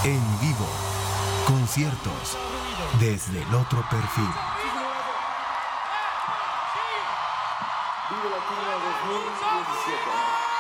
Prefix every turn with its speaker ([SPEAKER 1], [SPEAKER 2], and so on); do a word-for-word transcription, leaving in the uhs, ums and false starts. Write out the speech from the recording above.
[SPEAKER 1] En vivo, conciertos desde el otro perfil.
[SPEAKER 2] Vive Latino dos mil diecisiete.